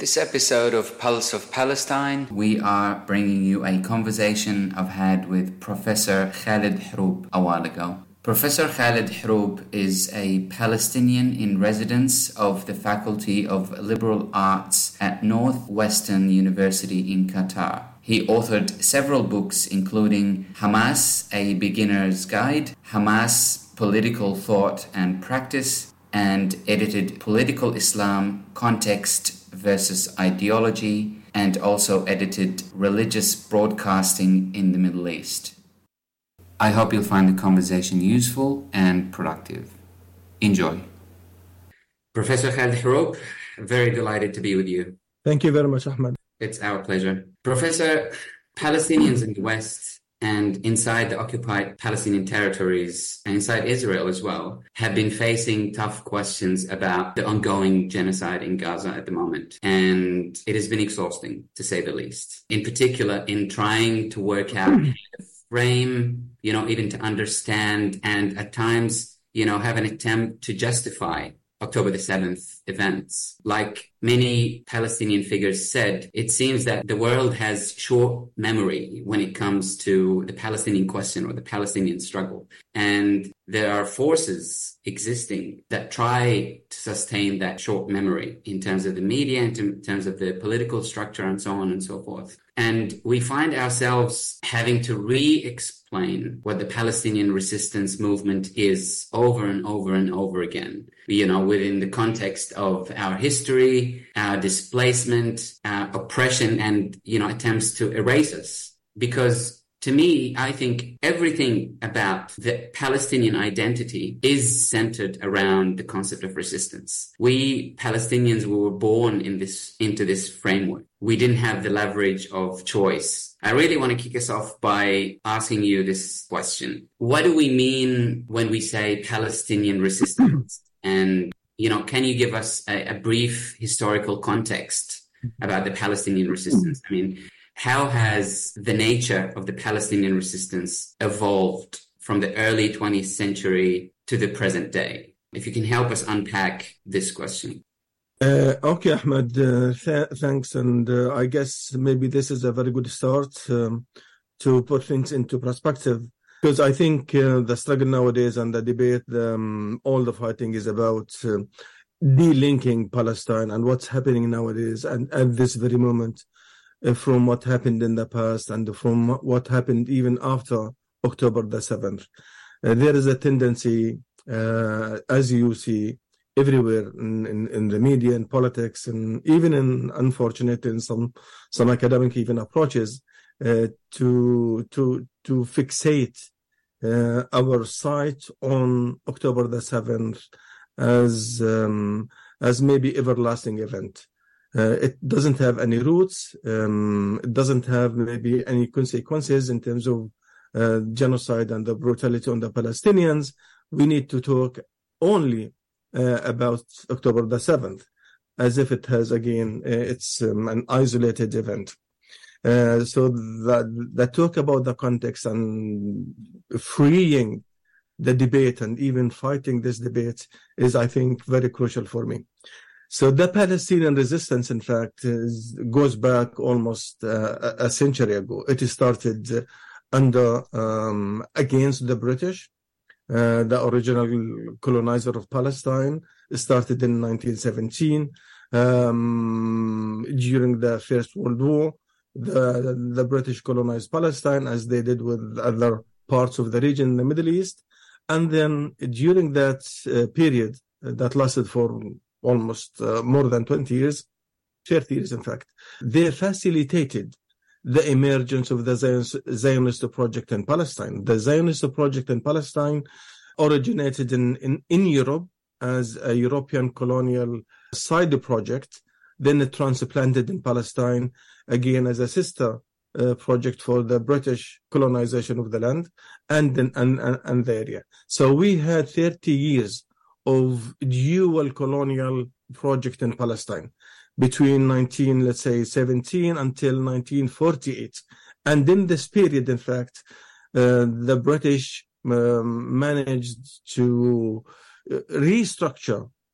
This episode of Pulse of Palestine, we are bringing you a conversation I've had with Professor Khalid Hroub a while ago. Professor Khalid Hroub is a Palestinian in residence of the Faculty of Liberal Arts at Northwestern University in Qatar. He authored several books including Hamas, A Beginner's Guide, Hamas, Political Thought and Practice, and edited Political Islam, Context versus Ideology, and also edited Religious Broadcasting in the Middle East. I hope you'll find the conversation useful and productive. Enjoy. Professor Khalid Hroub, very delighted to be with you. Thank you very much, Ahmed. It's our pleasure. Professor, Palestinians in the West and inside the occupied Palestinian territories and inside Israel as well have been facing tough questions about the ongoing genocide in Gaza at the moment. And it has been exhausting, to say the least. In particular, in trying to work out how to frame, even to understand and at times, have an attempt to justify October the 7th events. Like many Palestinian figures said, it seems that the world has short memory when it comes to the Palestinian question or the Palestinian struggle. And there are forces existing that try to sustain that short memory in terms of the media, in terms of the political structure and so on and so forth. And we find ourselves having to re-explain what the Palestinian resistance movement is over and over and over again, within the context of our history, our displacement, our oppression, and, attempts to erase us. Because to me, I think everything about the Palestinian identity is centered around the concept of resistance. We Palestinians were born into this framework. We didn't have the leverage of choice. I really want to kick us off by asking you this question. What do we mean when we say Palestinian resistance? And, can you give us a brief historical context about the Palestinian resistance? How has the nature of the Palestinian resistance evolved from the early 20th century to the present day? If you can help us unpack this question. Okay, Ahmed, thanks. And I guess maybe this is a very good start to put things into perspective. Because I think the struggle nowadays and the debate, all the fighting is about delinking Palestine and what's happening nowadays and at this very moment. From what happened in the past and from what happened even after October the 7th. There is a tendency, as you see, everywhere in the media and politics, and even unfortunately in some academic even approaches, to fixate our sight on October the 7th as maybe everlasting event. It doesn't have any roots. It doesn't have maybe any consequences in terms of genocide and the brutality on the Palestinians. We need to talk only about October the 7th, as if it has, again, it's an isolated event. So the talk about the context and freeing the debate and even fighting this debate is, I think, very crucial for me. So the Palestinian resistance, in fact, goes back almost a century ago. It started against the British, the original colonizer of Palestine. It started in 1917 during the First World War. The British colonized Palestine, as they did with other parts of the region in the Middle East. And then during that period that lasted for almost more than 20 years, 30 years in fact, they facilitated the emergence of the Zionist project in Palestine. The Zionist project in Palestine originated in Europe as a European colonial side project. Then it transplanted in Palestine again as a sister project for the British colonization of the land and the area. So we had 30 years of dual colonial project in Palestine between 17 until 1948. And in this period, in fact, the British managed to restructure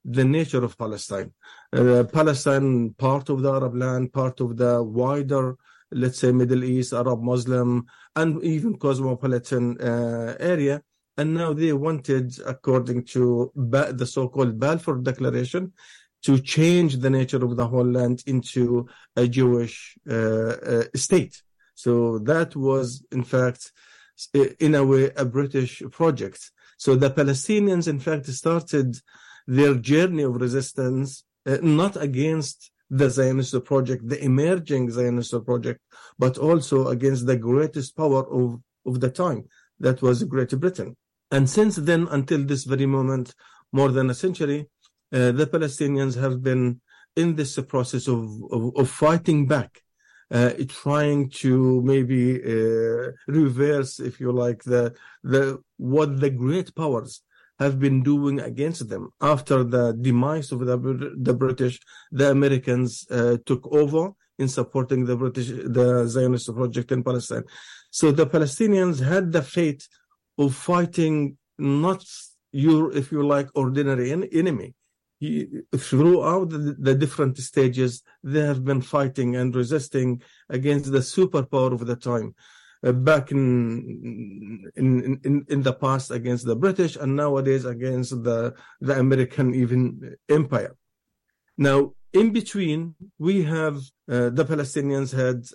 the nature of Palestine. Palestine, part of the Arab land, part of the wider, let's say, Middle East, Arab, Muslim, and even cosmopolitan area. And now they wanted, according to the so-called Balfour Declaration, to change the nature of the whole land into a Jewish state. So that was, in fact, in a way, a British project. So the Palestinians, in fact, started their journey of resistance, not against the Zionist project, the emerging Zionist project, but also against the greatest power of the time, that was Great Britain. And since then, until this very moment, more than a century, the Palestinians have been in this process of fighting back, trying to maybe reverse, if you like, what the great powers have been doing against them. After the demise of the British, the Americans took over in supporting the Zionist project in Palestine. So the Palestinians had the fate of fighting not your, if you like, ordinary enemy. Throughout the different stages, they have been fighting and resisting against the superpower of the time. Back in the past against the British, and nowadays against the American even empire. Now, in between, we have the Palestinians had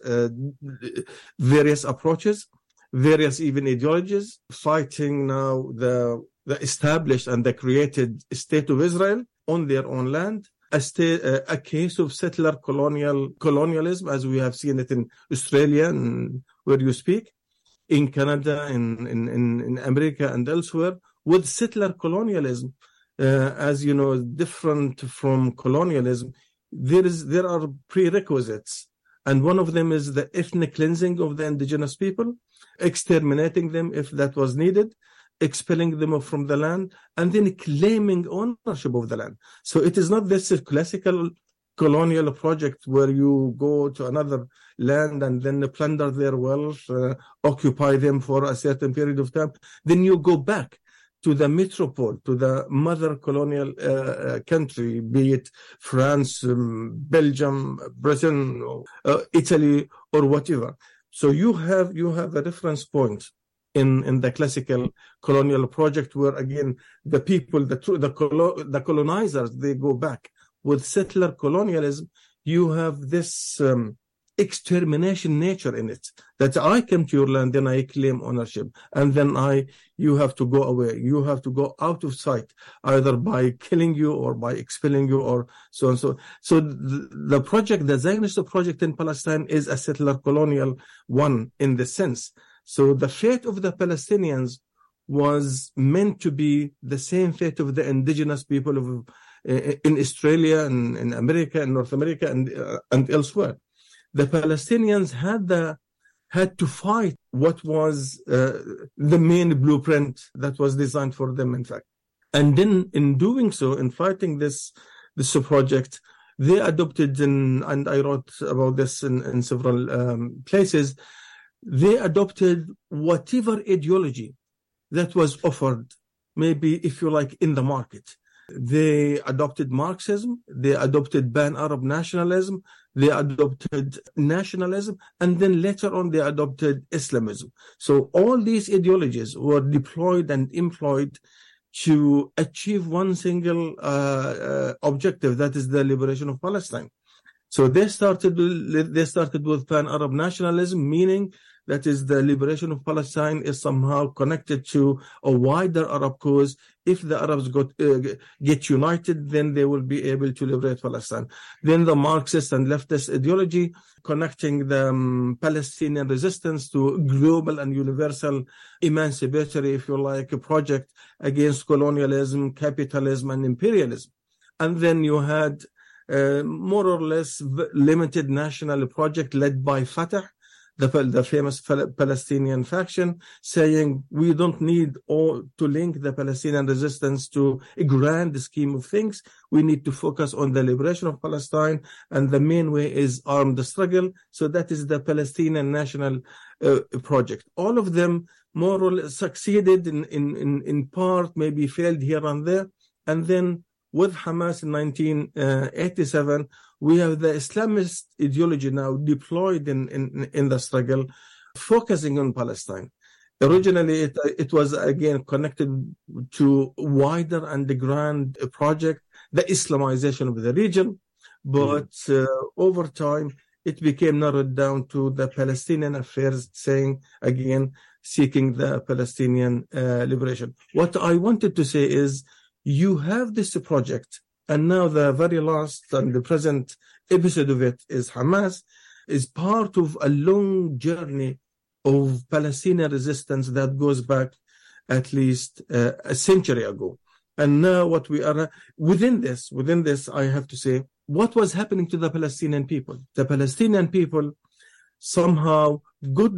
various approaches, various even ideologies, fighting now the established and the created state of Israel on their own land, a case of settler colonialism, as we have seen it in Australia and where you speak, in Canada, in America and elsewhere, with settler colonialism, as you know, different from colonialism. There are prerequisites, and one of them is the ethnic cleansing of the indigenous people, exterminating them if that was needed, expelling them from the land, and then claiming ownership of the land. So it is not this classical colonial project where you go to another land and then plunder their wealth, occupy them for a certain period of time. Then you go back to the metropole, to the mother colonial country, be it France, Belgium, Britain, Italy, or whatever. So you have a reference point in the classical colonial project where, again, the people, the colonizers, they go back. With settler colonialism, you have this extermination nature in it, that I come to your land, then I claim ownership, and then you have to go away. You have to go out of sight, either by killing you or by expelling you, or so and so. So the project, the Zionist project in Palestine, is a settler colonial one in the sense. So the fate of the Palestinians was meant to be the same fate of the indigenous people in Australia and in America and North America and elsewhere. The Palestinians had to fight what was the main blueprint that was designed for them, in fact. And then in doing so, in fighting this project, they adopted, and I wrote about this in several places, they adopted whatever ideology that was offered, maybe, if you like, in the market. They adopted Marxism, they adopted pan-Arab nationalism, they adopted nationalism, and then later on they adopted Islamism. So all these ideologies were deployed and employed to achieve one single objective, that is the liberation of Palestine. So they started with pan-Arab nationalism, meaning that is the liberation of Palestine is somehow connected to a wider Arab cause. If the Arabs get united, then they will be able to liberate Palestine. Then the Marxist and leftist ideology connecting the Palestinian resistance to global and universal emancipatory, if you like, a project against colonialism, capitalism, and imperialism. And then you had more or less limited national project led by Fatah, the famous Palestinian faction, saying we don't need to link the Palestinian resistance to a grand scheme of things. We need to focus on the liberation of Palestine, and the main way is armed struggle. So that is the Palestinian national project. All of them more or less succeeded in part, maybe failed here and there. And then with Hamas in 1987, we have the Islamist ideology now deployed in the struggle, focusing on Palestine. Originally, it was again connected to wider and grand project, the Islamization of the region, but over time, it became narrowed down to the Palestinian affairs, saying again, seeking the Palestinian liberation. What I wanted to say is, you have this project, and now the very last and the present episode of it is Hamas, is part of a long journey of Palestinian resistance that goes back at least a century ago. And now what we are within this, I have to say, what was happening to the Palestinian people? The Palestinian people somehow got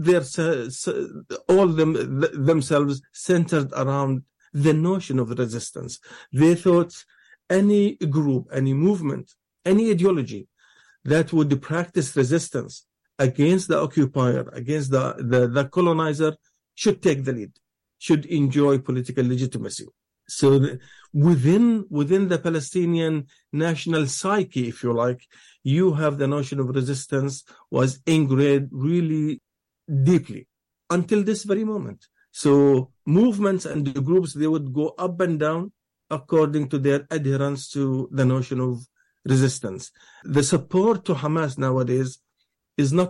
themselves centered around the notion of resistance. They thought any group, any movement, any ideology that would practice resistance against the occupier, against the colonizer, should take the lead, should enjoy political legitimacy. So within the Palestinian national psyche, if you like, you have the notion of resistance was ingrained really deeply until this very moment. So movements and the groups, they would go up and down according to their adherence to the notion of resistance. The support to Hamas nowadays is not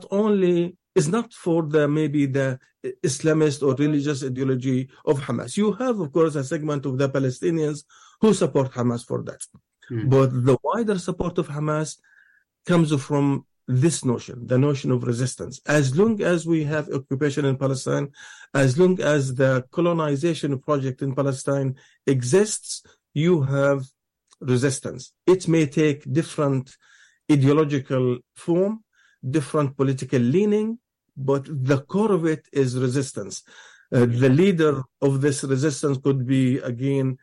for the Islamist or religious ideology of Hamas. You have, of course, a segment of the Palestinians who support Hamas for that. But the wider support of Hamas comes from this notion, the notion of resistance. As long as we have occupation in Palestine, as long as the colonization project in Palestine exists, you have resistance. It may take different ideological form, different political leaning, but the core of it is resistance. The leader of this resistance could be, again,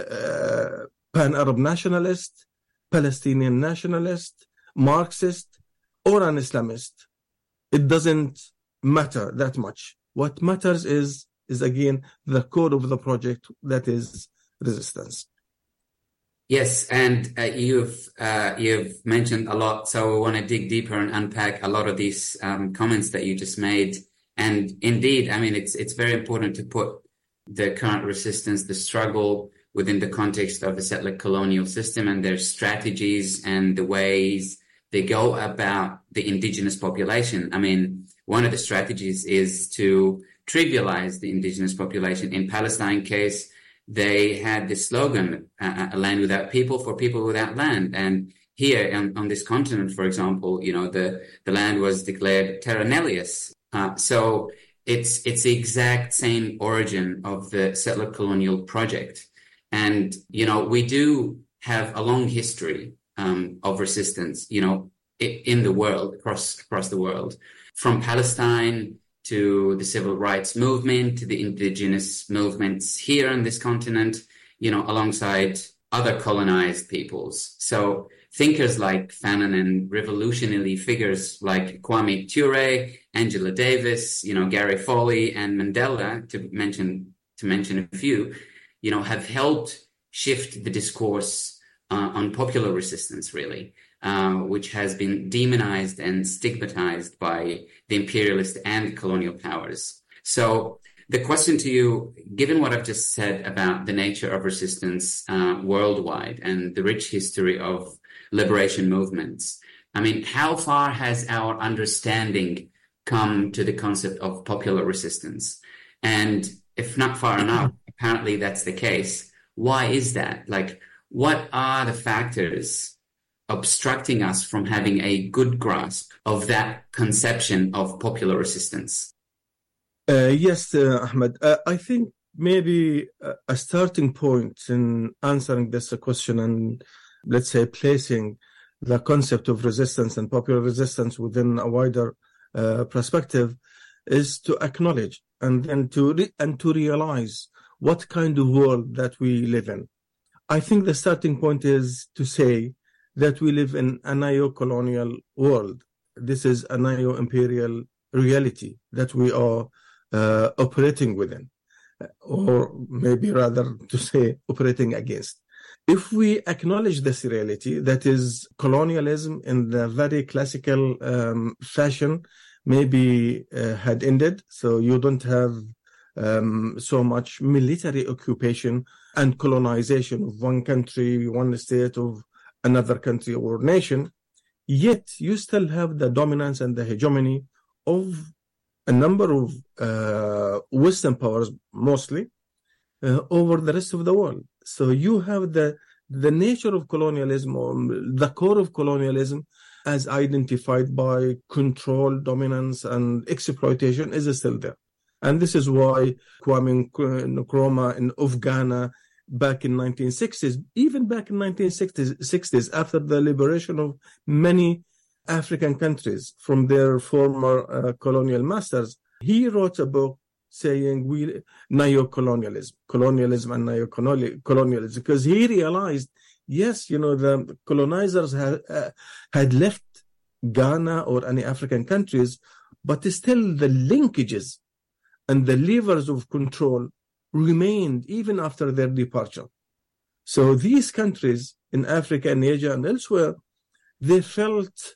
pan-Arab nationalist, Palestinian nationalist, Marxist, or an Islamist. It doesn't matter that much. What matters is again, the core of the project, that is resistance. Yes, and you've mentioned a lot, so I want to dig deeper and unpack a lot of these comments that you just made. And indeed, I mean, it's very important to put the current resistance, the struggle, within the context of the settler colonial system and their strategies and the ways they go about the indigenous population. I mean, one of the strategies is to trivialize the indigenous population. In Palestine case, they had this slogan, a land without people for people without land. And here on this continent, for example, you know, the land was declared terra nullius. So it's the exact same origin of the settler colonial project. And, you know, we do have a long history of resistance, you know, in the world, across the world, from Palestine to the civil rights movement, to the indigenous movements here on this continent, you know, alongside other colonized peoples. So thinkers like Fanon and revolutionary figures like Kwame Ture, Angela Davis, you know, Gary Foley and Mandela, to mention a few, you know, have helped shift the discourse on popular resistance, really, which has been demonized and stigmatized by the imperialist and colonial powers. So the question to you, given what I've just said about the nature of resistance worldwide and the rich history of liberation movements, I mean, how far has our understanding come to the concept of popular resistance? And if not far enough, apparently that's the case. Why is that? Like, what are the factors obstructing us from having a good grasp of that conception of popular resistance? Yes, Ahmed. I think maybe a starting point in answering this question and, let's say, placing the concept of resistance and popular resistance within a wider perspective is to acknowledge and then to realize what kind of world that we live in. I think the starting point is to say that we live in a neo-colonial world. This is a neo-imperial reality that we are operating within, or maybe rather to say operating against. If we acknowledge this reality, that is colonialism in the very classical fashion, maybe had ended. So you don't have so much military occupation and colonization of one country, one state of another country or nation. Yet you still have the dominance and the hegemony of a number of Western powers, mostly, over the rest of the world. So you have the nature of colonialism, or the core of colonialism, as identified by control, dominance, and exploitation, is still there. And this is why Kwame Nkrumah of Ghana back in 1960s, even back in 1960s, after the liberation of many African countries from their former colonial masters, he wrote a book saying neo-colonialism, colonialism and neo-colonialism, because he realized, yes, the colonizers had left Ghana or any African countries, but still the linkages and the levers of control remained even after their departure. So these countries in Africa and Asia and elsewhere, they felt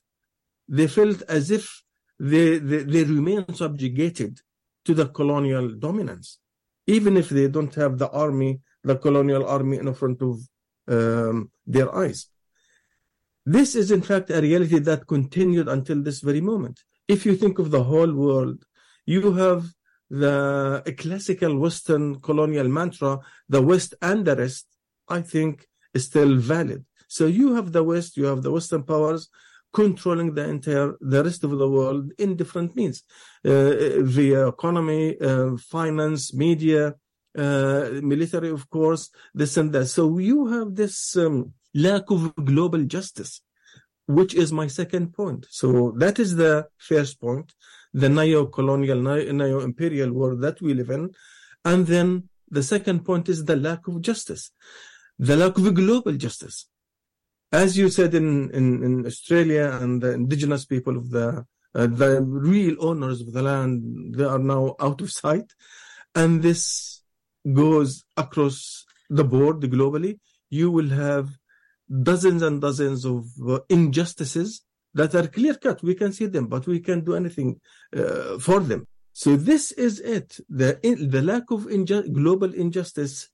as if they remain subjugated to the colonial dominance, even if they don't have the colonial army in front of their eyes. This is in fact a reality that continued until this very moment. If you think of the whole world, you have the classical Western colonial mantra, the West and the rest, I think is still valid. So you have the West, you have the Western powers controlling the rest of the world in different means, via economy, finance, media, military, of course, this and that. So you have this lack of global justice, which is my second point. So that is the first point, the neo-colonial, neo-imperial world that we live in. And then the second point is the lack of justice, the lack of global justice. As you said in Australia, and the indigenous people of the real owners of the land, they are now out of sight. And this goes across the board globally. You will have dozens and dozens of injustices that are clear-cut. We can see them, but we can't do anything for them. So this is it. The lack of global injustice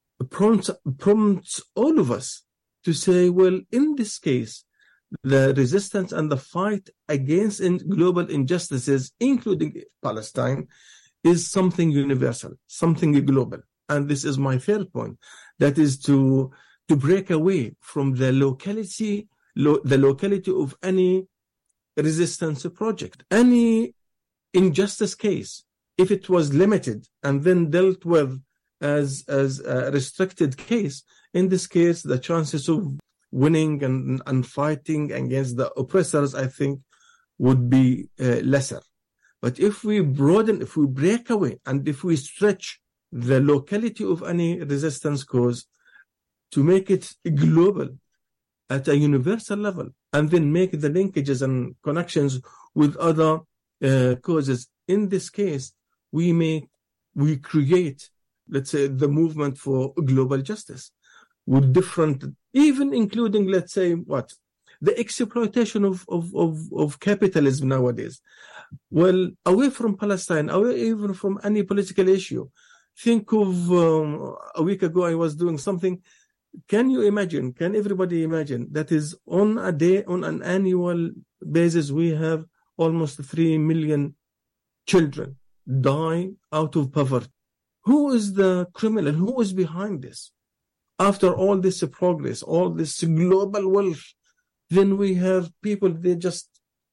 prompts all of us to say, well, in this case, the resistance and the fight against global injustices, including Palestine, is something universal, something global. And this is my third point, that is to break away from the locality of any resistance project. Any injustice case, if it was limited and then dealt with as a restricted case, in this case, the chances of winning and fighting against the oppressors, I think, would be lesser. But if we broaden, if we break away, and if we stretch the locality of any resistance cause to make it global at a universal level, and then make the linkages and connections with other causes, in this case, we create, let's say, the movement for global justice with different, even including, let's say, the exploitation of capitalism nowadays. Well, away from Palestine, away even from any political issue. Think of a week ago, I was doing something. Can everybody imagine that is on an annual basis, we have almost 3 million children die out of poverty. Who is the criminal? Who is behind this? After all this progress, all this global wealth, then we have people, they just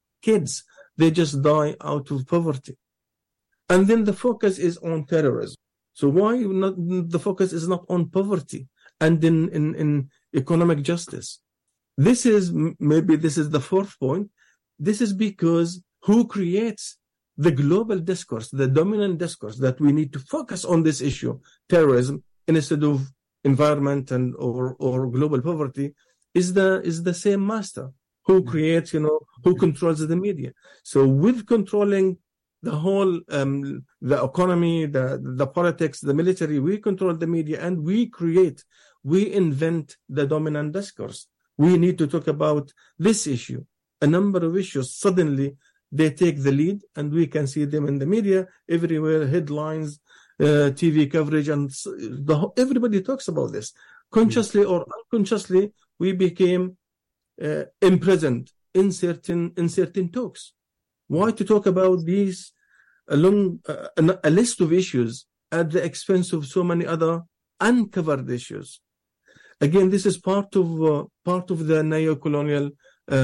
die out of poverty. And then the focus is on terrorism. So why not? The focus is not on poverty and in economic justice. This is the fourth point. This is because who creates the global discourse, the dominant discourse that we need to focus on this issue, terrorism, instead of environment or global poverty, is the same master who creates, who controls the media. So with controlling the whole, the economy, the politics, the military, we control the media, and we create we invent the dominant discourse. We need to talk about this issue. A number of issues, suddenly they take the lead, and we can see them in the media everywhere, headlines, TV coverage, and everybody talks about this. Consciously or unconsciously, we became imprisoned in certain talks. Why to talk about these a list of issues at the expense of so many other uncovered issues? Again, this is part of the neo-colonial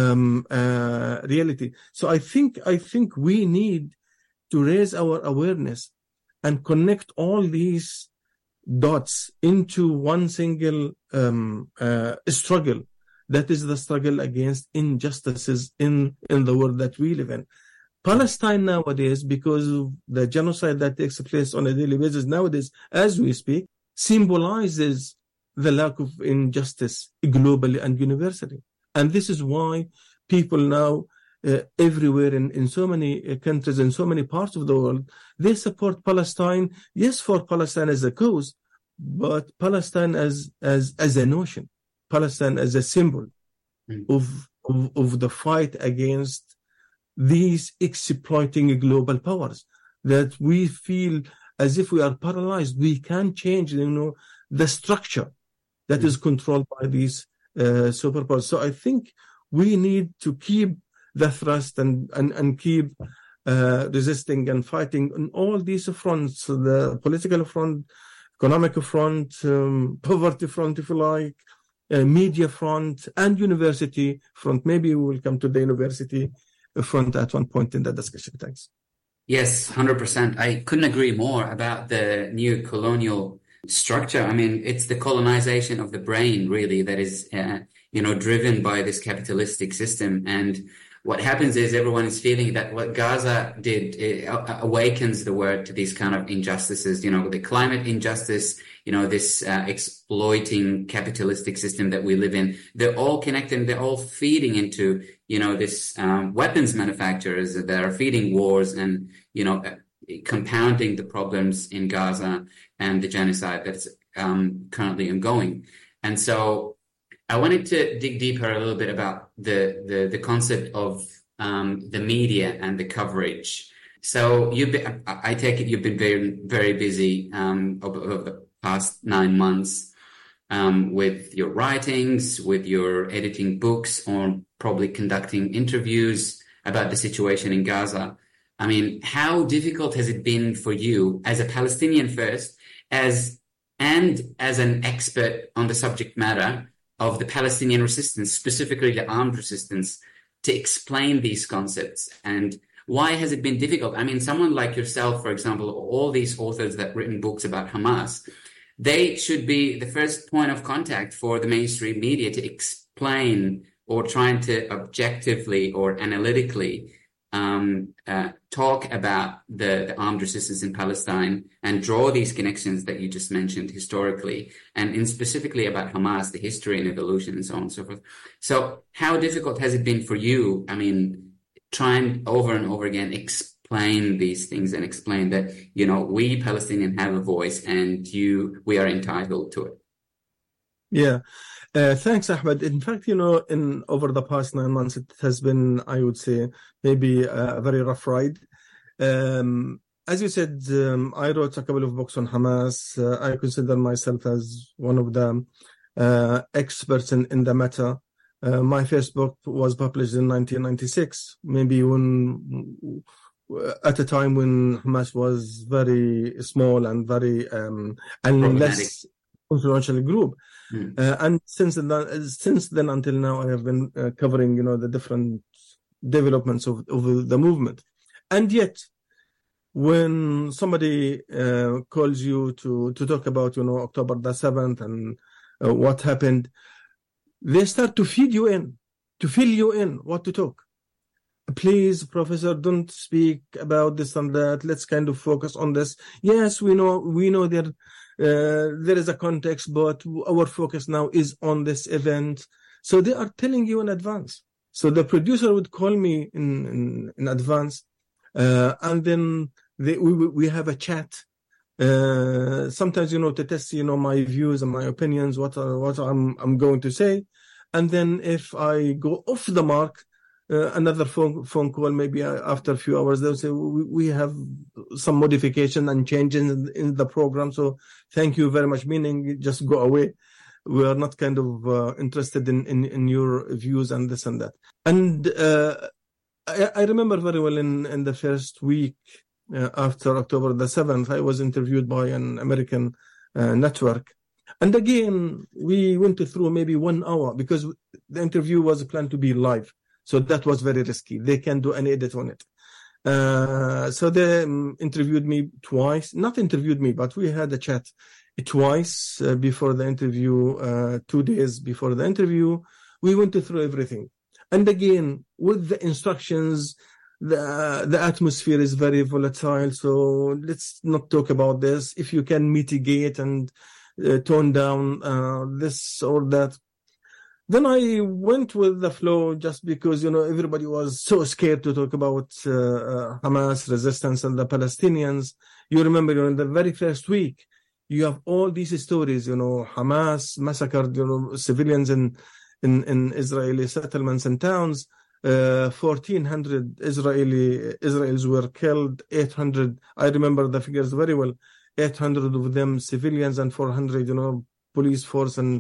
reality. So I think we need to raise our awareness and connect all these dots into one single struggle. That is the struggle against injustices in the world that we live in. Palestine nowadays, because of the genocide that takes place on a daily basis nowadays, as we speak, symbolizes the lack of injustice globally and universally. And this is why people now everywhere in so many countries, in so many parts of the world, they support Palestine. Yes, for Palestine as a cause, but Palestine as a notion, Palestine as a symbol of the fight against these exploiting global powers, that we feel as if we are paralyzed. We can't change, the structure that is controlled by these superpowers. So I think we need to keep the thrust and keep resisting and fighting on all these fronts: the political front, economic front, poverty front, if you like, media front, and university front. Maybe we will come to the university front at one point in the discussion. Thanks. Yes, 100%. I couldn't agree more about the new colonial structure. I mean, it's the colonization of the brain, really, that is, driven by this capitalistic system. And what happens is everyone is feeling that what Gaza did awakens the world to these kind of injustices, the climate injustice, this exploiting capitalistic system that we live in. They're all connected, and they're all feeding into, this weapons manufacturers that are feeding wars and, compounding the problems in Gaza and the genocide that's currently ongoing. And so I wanted to dig deeper a little bit about the concept of the media and the coverage. So I take it you've been very, very busy over the past 9 months with your writings, with your editing books, or probably conducting interviews about the situation in Gaza. I mean, how difficult has it been for you as a Palestinian first, as an expert on the subject matter of the Palestinian resistance, specifically the armed resistance, to explain these concepts? And why has it been difficult? I mean, someone like yourself, for example, all these authors that written books about Hamas, they should be the first point of contact for the mainstream media to explain, or trying to objectively or analytically talk about the armed resistance in Palestine and draw these connections that you just mentioned historically, and specifically about Hamas, the history and evolution and so on and so forth. So how difficult has it been for you, I mean, trying over and over again explain these things and explain that, we Palestinians have a voice and we are entitled to it? Yeah. Thanks, Ahmed. In fact, in over the past 9 months, it has been, I would say, maybe a very rough ride. As you said, I wrote a couple of books on Hamas. I consider myself as one of the experts in the matter. My first book was published in 1996, maybe at a time when Hamas was very small and very and less influential group. And since then until now, I have been covering, the different developments of the movement. And yet, when somebody calls you to talk about, October the 7th and what happened, they start to feed you in, to fill you in what to talk. Please, Professor, don't speak about this and that. Let's kind of focus on this. Yes, we know there is a context, but our focus now is on this event. So they are telling you in advance. So the producer would call me in advance, and then we have a chat sometimes, to test, my views and my opinions, what I'm going to say. And then if I go off the mark, another phone call, maybe after a few hours, they'll say, we have some modification and changes in the program. So thank you very much, meaning just go away. We are not kind of interested in your views and this and that. And I remember very well in the first week after October the 7th, I was interviewed by an American network. And again, we went through maybe 1 hour because the interview was planned to be live. So that was very risky. They can't do any edit on it. So they interviewed me twice. Not interviewed me, but we had a chat twice before the interview, 2 days before the interview. We went through everything. And again, with the instructions, the atmosphere is very volatile. So let's not talk about this. If you can mitigate and tone down this or that. Then I went with the flow just because, everybody was so scared to talk about Hamas resistance and the Palestinians. You remember, in the very first week, you have all these stories, Hamas massacred, civilians in Israeli settlements and towns. 1,400 Israelis were killed, 800, I remember the figures very well, 800 of them civilians and 400, police force and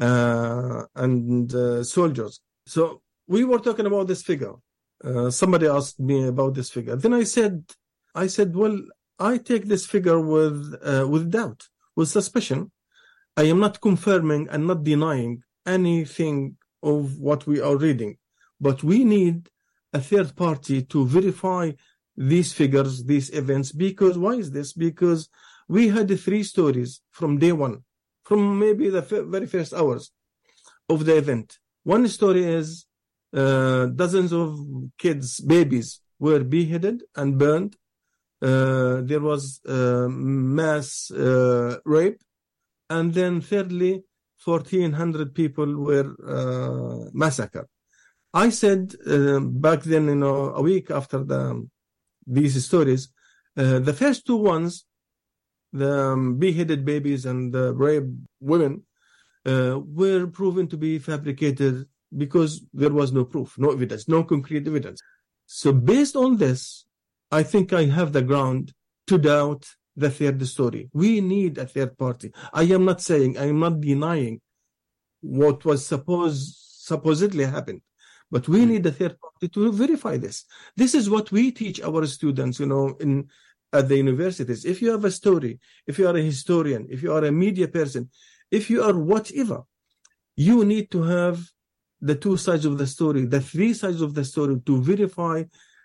soldiers. So we were talking about this figure. Somebody asked me about this figure. Then I said, well, I take this figure with doubt, with suspicion. I am not confirming and not denying anything of what we are reading, but we need a third party to verify these figures, these events. Because why is this? Because we had 3 stories from day one, from maybe the very first hours of the event. One story is dozens of kids, babies, were beheaded and burned. There was mass rape. And then thirdly, 1,400 people were massacred. I said back then, a week after these stories, the first 2 ones, the beheaded babies and the raped women, were proven to be fabricated because there was no proof, no evidence, no concrete evidence. So based on this, I think I have the ground to doubt the third story. We need a third party. I am not denying what was supposedly happened, but we need a third party to verify this. This is what we teach our students, at the universities. If you have a story, if you are a historian, if you are a media person, if you are whatever, you need to have the 2 sides of the story, the 3 sides of the story to verify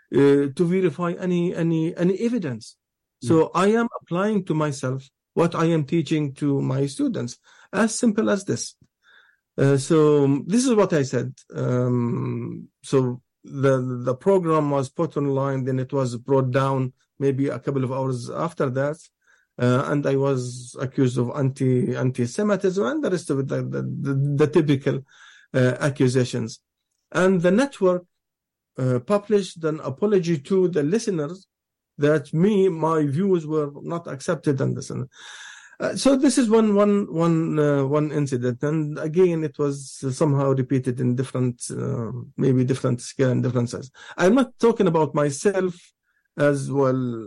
any evidence. So I am applying to myself what I am teaching to my students, as simple as this. So this is what I said. So the program was put online, then it was brought down maybe a couple of hours after that, and I was accused of anti-Semitism and the rest of it, the typical accusations. And the network published an apology to the listeners that my views were not accepted and this. So this is one incident, and again it was somehow repeated in different scale and different size. I'm not talking about myself as well.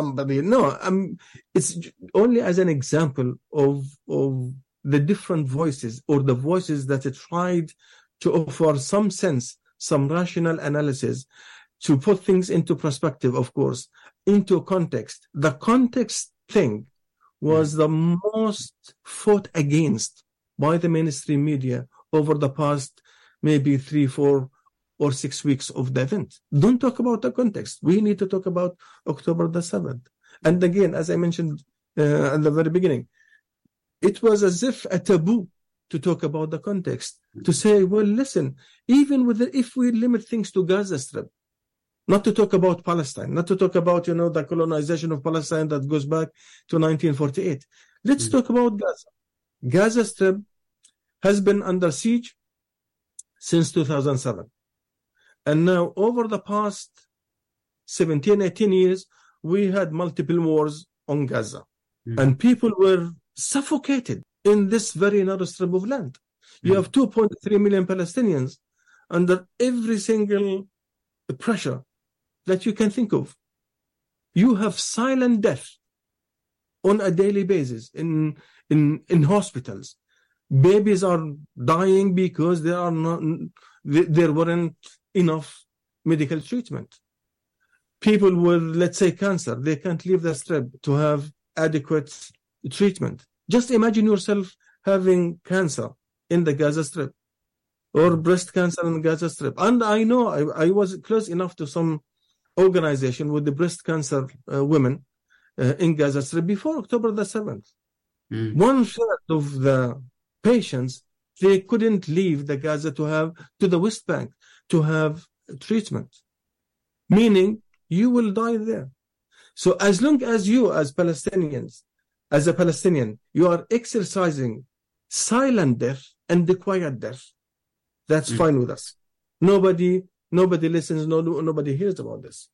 It's only as an example of the different voices, or the voices that tried to offer some sense, some rational analysis, to put things into perspective, of course, into context. The context thing was the most fought against by the mainstream media over the past maybe 3, 4, or 6 weeks of the event. Don't talk about the context. We need to talk about October the 7th. And again, as I mentioned at the very beginning, it was as if a taboo to talk about the context, to say, well, listen, even if we limit things to Gaza Strip, not to talk about Palestine, not to talk about, the colonization of Palestine that goes back to 1948. Let's talk about Gaza. Gaza Strip has been under siege since 2007. And now, over the past 17, 18 years, we had multiple wars on Gaza. And people were suffocated in this very narrow strip of land. You have 2.3 million Palestinians under every single pressure that you can think of. You have silent death on a daily basis in hospitals. Babies are dying because there weren't enough medical treatment. People with, let's say, cancer, they can't leave the strip to have adequate treatment. Just imagine yourself having cancer in the Gaza Strip or breast cancer in the Gaza Strip. And I know I was close enough to some organization with the breast cancer women in Gaza Strip before October the 7th. 1/3 of the patients, they couldn't leave the Gaza to the West Bank to have treatment, meaning you will die there. So as long as you, as Palestinians, as a Palestinian, you are exercising silent death and the quiet death, that's fine with us. Nobody listens, nobody hears about this.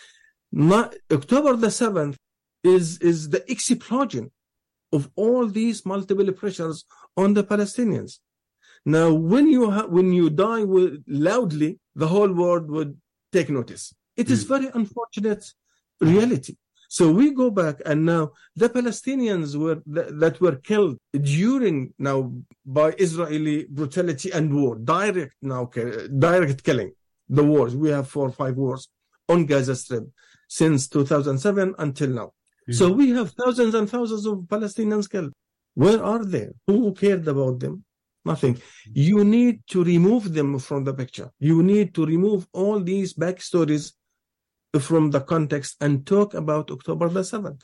October the 7th is the explosion of all these multiple pressures on the Palestinians. Now, when you die loudly, the whole world would take notice. It is very unfortunate reality. So we go back, and now the Palestinians that were killed by Israeli brutality and war, direct killing, the wars. We have 4 or 5 wars on Gaza Strip since 2007 until now. So we have thousands and thousands of Palestinians killed. Where are they? Who cared about them? Nothing. You need to remove them from the picture. You need to remove all these backstories from the context and talk about October the 7th.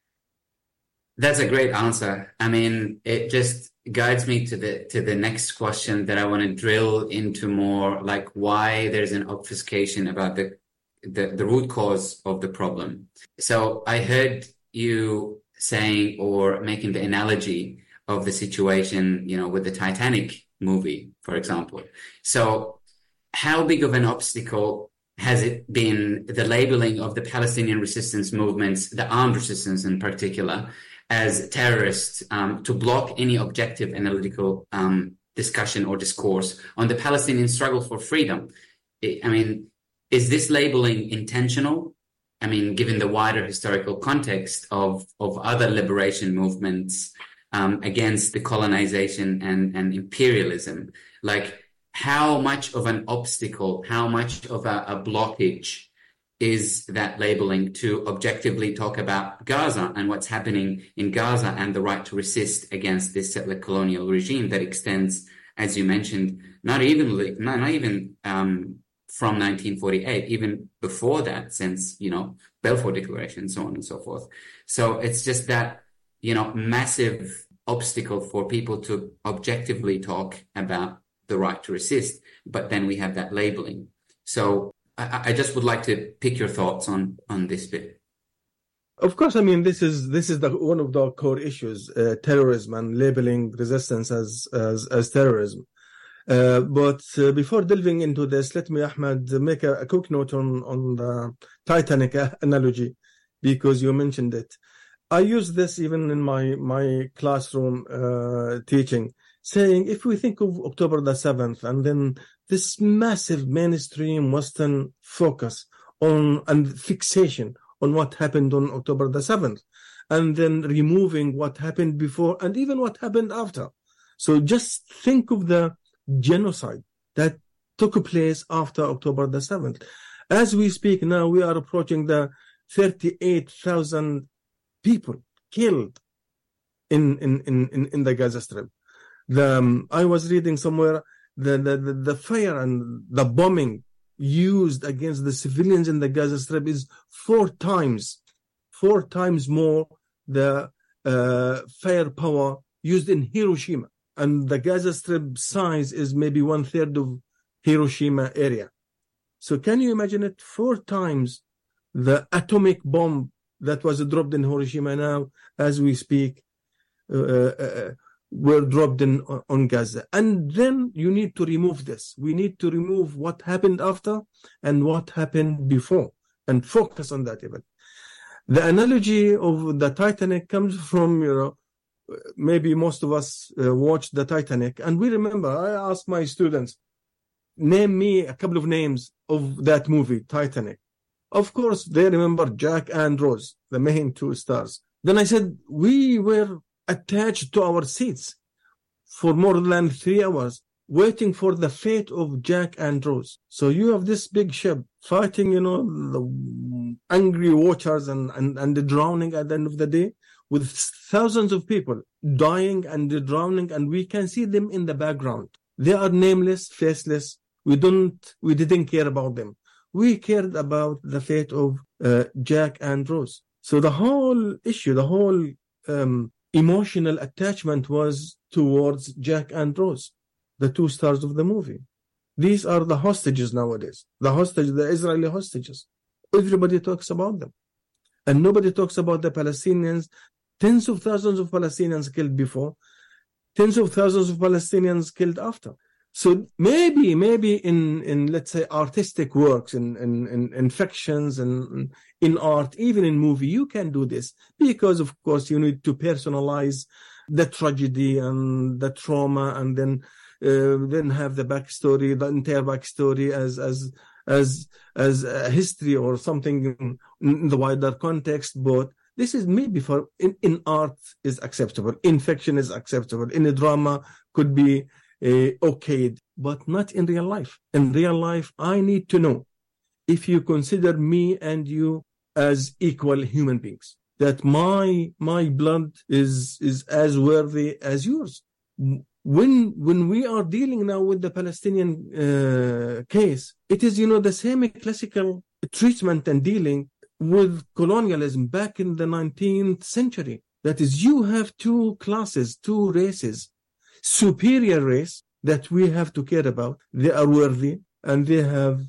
That's a great answer. I mean, it just guides me to the next question that I want to drill into more, like why there's an obfuscation about the root cause of the problem. So I heard you saying or making the analogy of the situation, with the Titanic movie, for example. So how big of an obstacle has it been, the labeling of the Palestinian resistance movements, the armed resistance in particular, as terrorists, to block any objective analytical discussion or discourse on the Palestinian struggle for freedom? I mean, is this labeling intentional? I mean, given the wider historical context of other liberation movements against the colonization and imperialism, like how much of an obstacle, how much of a blockage is that labeling to objectively talk about Gaza and what's happening in Gaza and the right to resist against this settler colonial regime that extends, as you mentioned, not even from 1948, even before that, since, Balfour Declaration, so on and so forth. So it's just that, massive obstacle for people to objectively talk about the right to resist, but then we have that labeling. So I just would like to pick your thoughts on this bit. Of course, I mean, this is one of the core issues, terrorism and labeling resistance as terrorism. But before delving into this, let me, Ahmed, make a quick note on the Titanic analogy, because you mentioned it. I use this even in my classroom teaching, saying if we think of October the 7th and then this massive mainstream Western focus on and fixation on what happened on October the 7th, and then removing what happened before and even what happened after. So just think of the genocide that took place after October the 7th. As we speak now, we are approaching the 38,000 people killed in the Gaza Strip. I was reading somewhere the fire and the bombing used against the civilians in the Gaza Strip is 4 times more the firepower used in Hiroshima. And the Gaza Strip size is maybe 1/3 of Hiroshima area. So can you imagine it? 4 times the atomic bomb that was dropped in Hiroshima now, as we speak, were dropped on Gaza. And then you need to remove this. We need to remove what happened after and what happened before and focus on that event. The analogy of the Titanic comes from, maybe most of us watched the Titanic, and we remember, I asked my students, name me a couple of names of that movie, Titanic. Of course, they remember Jack and Rose, the main two stars. Then I said, we were attached to our seats for more than 3 hours, waiting for the fate of Jack and Rose. So you have this big ship fighting, the angry waters and the drowning at the end of the day, with thousands of people dying and drowning, and we can see them in the background. They are nameless, faceless. We didn't care about them. We cared about the fate of Jack and Rose. So the whole issue, the whole emotional attachment was towards Jack and Rose, the two stars of the movie. These are the hostages nowadays. The Israeli hostages. Everybody talks about them. And nobody talks about the Palestinians. Tens of thousands of Palestinians killed before. Tens of thousands of Palestinians killed after. So maybe in let's say artistic works, in fictions and in art, even in movie, you can do this, because of course you need to personalize the tragedy and the trauma, and then have the backstory, the entire backstory as a history or something in the wider context. But this is maybe in art is acceptable, in fiction is acceptable, in a drama could be okayed, but not in real life. In real life, I need to know if you consider me and you as equal human beings, that my blood is as worthy as yours. When we are dealing now with the Palestinian case, it is the same classical treatment and dealing with colonialism back in the 19th century. That is, you have two classes, two races. Superior race that we have to care about. They are worthy, and they have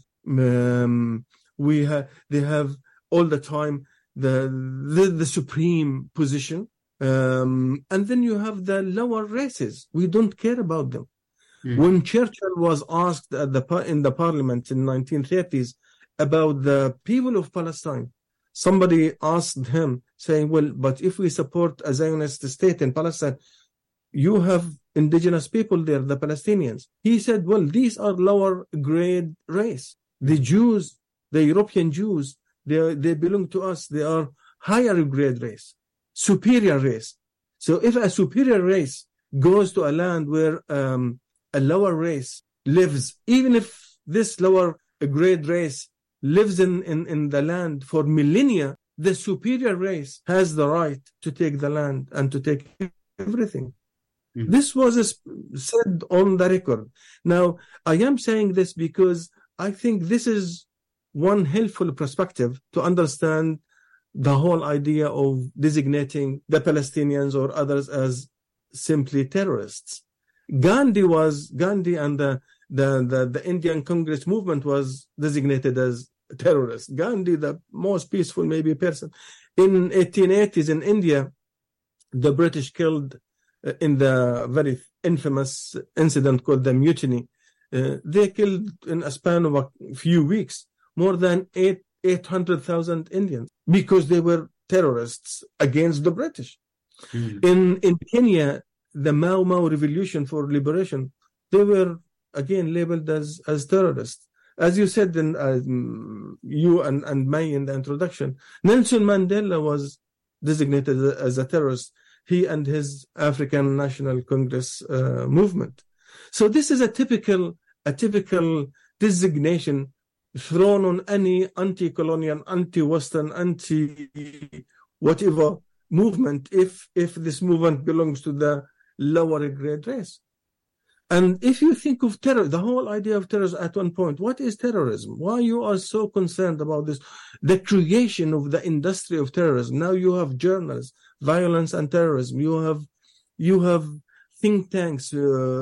all the time the supreme position. And then you have the lower races. We don't care about them. When Churchill was asked in the parliament in the 1930s about the people of Palestine, somebody asked him, saying, well, but if we support a Zionist state in Palestine, you have indigenous people there, the Palestinians. He said, well, these are lower grade race. The Jews, the European Jews, they belong to us. They are higher grade race, superior race. So if a superior race goes to a land where a lower race lives, even if this lower grade race lives in the land for millennia, the superior race has the right to take the land and to take everything. This was said on the record. Now, I am saying this because I think this is one helpful perspective to understand the whole idea of designating the Palestinians or others as simply terrorists. Gandhi and the Indian Congress movement was designated as terrorists. Gandhi, the most peaceful maybe person. In 1880s in India, the British killed in the very infamous incident called the Mutiny. They killed in a span of a few weeks more than 800,000 Indians because they were terrorists against the British. In Kenya, the Mau Mau Revolution for Liberation, they were again labeled as terrorists. As you said, you and May in the introduction, Nelson Mandela was designated as a terrorist, he and his African National Congress movement. So this is a typical designation thrown on any anti-colonial, anti-Western, anti-whatever movement if this movement belongs to the lower grade race. And if you think of terror, the whole idea of terrorism at one point, what is terrorism? Why you are so concerned about this? The creation of the industry of terrorism. Now you have journals, violence and terrorism. You have think tanks,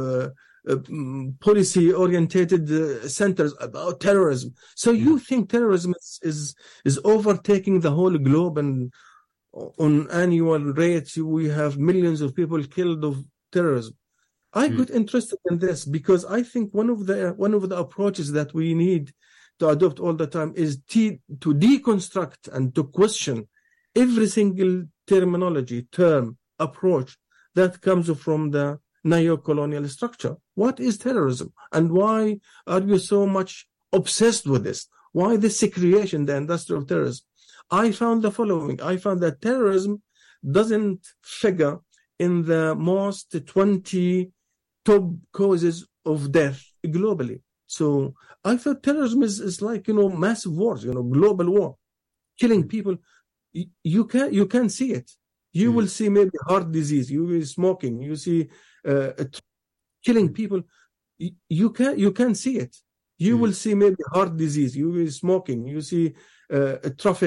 policy-orientated centers about terrorism. So you think terrorism is overtaking the whole globe, and on annual rates we have millions of people killed of terrorism. I got interested in this because I think one of the approaches that we need to adopt all the time is to deconstruct and to question every single term, approach that comes from the neo-colonial structure. What is terrorism? And why are you so much obsessed with this? Why this creation, the industry of terrorism? I found the following. I found that terrorism doesn't figure in the most 20 top causes of death globally. So I thought terrorism is like, massive wars, global war, killing people. You can see it. You will see maybe heart disease. You will smoking. You see killing people. You can see it. You will see maybe heart disease. You will smoking. You see traffic.